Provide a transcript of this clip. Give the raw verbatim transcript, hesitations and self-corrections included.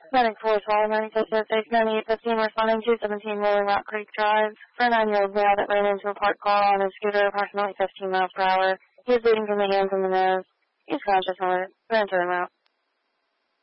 Medic four twelve, ninety-six oh six, ninety-eight fifteen, responding to seventeen Rolling Rock Creek Drive. For a nine-year-old male that ran into a parked car on his scooter approximately fifteen miles per hour. He is bleeding from the hands and the nose. He's conscious, however. We're going to turn him out.